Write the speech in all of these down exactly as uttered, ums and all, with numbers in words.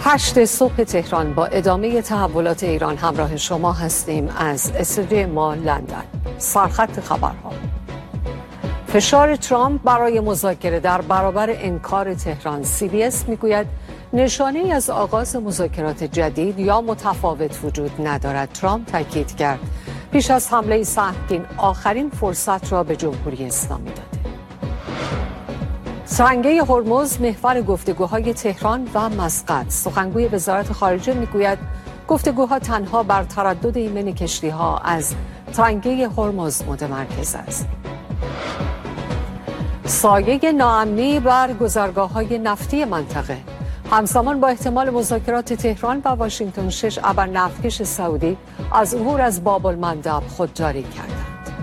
هشت صبح تهران با ادامه تحولات ایران همراه شما هستیم از استودیوی ما لندن. سرخط خبرها: فشار ترامپ برای مذاکره در برابر انکار تهران. سی بی اس میگوید نشانه‌ای از آغاز مذاکرات جدید یا متفاوت وجود ندارد. ترامپ تاکید کرد پیش از حمله سهمگین آخرین فرصت را به جمهوری اسلامی داده. سرنگه هرمز محور گفتگوهای تهران و مسقط. سخنگوی وزارت خارجه میگوید گفتگوها تنها بر تردد ایمن کشتی‌ها از تنگه هرمز متمرکز است. سایه ناامنی بر گذرگاه‌های نفتی منطقه. همزمان با احتمال مذاکرات تهران و واشنگتن، شش ابر نفتکش سعودی از عبور از باب المندب خودداری کردند.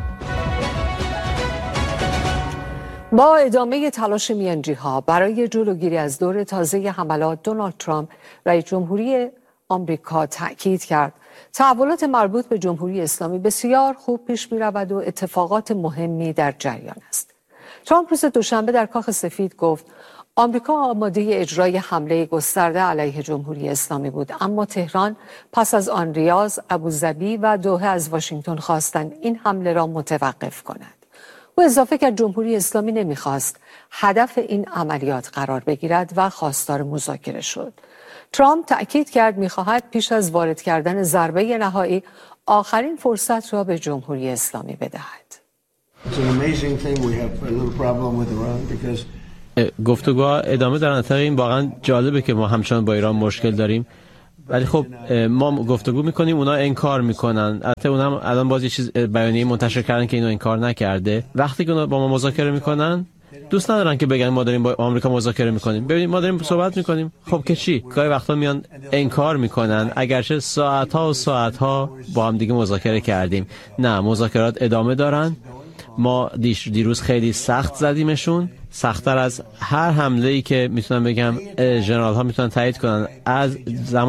با ادامه تلاش میانجی‌ها برای جلوگیری از دور تازه حملات، دونالد ترامپ رئیس جمهوری آمریکا تأکید کرد تحولات مربوط به جمهوری اسلامی بسیار خوب پیش می‌رود و اتفاقات مهمی در جریان است. ترامپ روز دوشنبه در کاخ سفید گفت آمریکا آماده اجرای حمله گسترده علیه جمهوری اسلامی بود، اما تهران پس از آن ریاض، ابوظبی و دوحه از واشنگتن خواستند این حمله را متوقف کند. او اضافه کرد جمهوری اسلامی نمیخواست هدف این عملیات قرار بگیرد و خواستار مذاکره شد. ترامپ تأکید کرد میخواهد پیش از وارد کردن ضربه نهایی آخرین فرصت را به جمهوری اسلامی بدهد. گفتگوها ادامه دارن. این واقعا جالبه که ما همچنان با ایران مشکل داریم، ولی خب ما گفتگو میکنیم، اونا انکار میکنن. البته اونا هم الان باز یه چیز بیانیه منتشر کردن که اینو انکار نکرده. وقتی که اونا با ما مذاکره میکنن دوست ندارن که بگن ما داریم با آمریکا مذاکره میکنیم. ببینید ما داریم صحبت میکنیم، خب که چی؟ گاهی وقتا میان انکار میکنن، اگرچه ساعت ها و ساعت ها با هم دیگه مذاکره کردیم. نه، مذاکرات ادامه دارن. ما دیروز خیلی سخت زدیمشون، سخت‌تر از هر حمله‌ای که میتونم بگم ژنرال ها میتونن تایید کنن. از زمان